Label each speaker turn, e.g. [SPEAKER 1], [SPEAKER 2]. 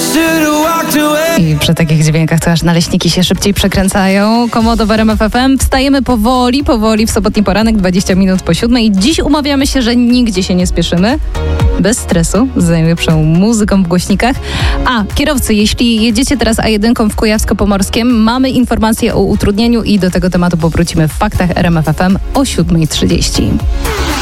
[SPEAKER 1] I przy takich dźwiękach to aż naleśniki się szybciej przekręcają. Komodo w RMF FM. Wstajemy powoli w sobotni poranek, 20 minut po 7. I dziś umawiamy się, że nigdzie się nie spieszymy. Bez stresu, z najlepszą muzyką w głośnikach. A kierowcy, jeśli jedziecie teraz A1 w Kujawsko-Pomorskiem, mamy informacje o utrudnieniu i do tego tematu powrócimy w faktach RMF FM o 7:30.